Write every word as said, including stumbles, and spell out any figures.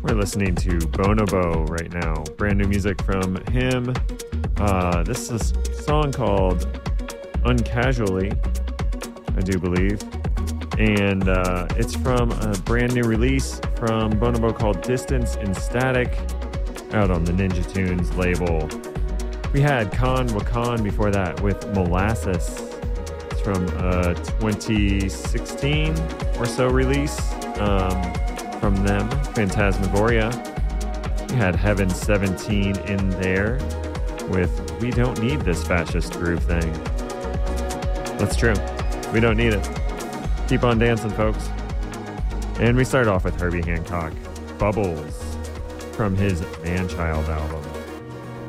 We're listening to Bonobo right now. Brand new music from him. Uh, this is a song called Uncasually, I do believe. And uh, it's from a brand new release from Bonobo called Distance in Static, out on the Ninja Tunes label. We had Khan Wakan before that with Molasses. It's from a twenty sixteen or so release. Um, From them, Phantasmagoria. We had Heaven seventeen in there with We Don't Need This Fascist Groove Thing. That's true. We don't need it. Keep on dancing, folks. And we start off with Herbie Hancock, Bubbles, from his Man-Child album.